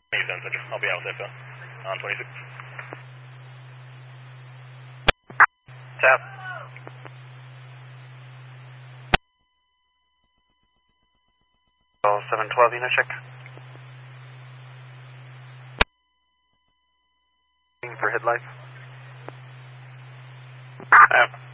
I'll be out there, sir. On 26. Tap. 712 unit check. For headlights. Tap.